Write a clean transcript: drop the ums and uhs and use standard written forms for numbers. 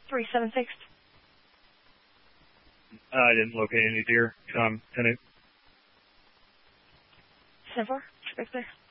376. I didn't locate any deer. 10-8. 10-4. Back there.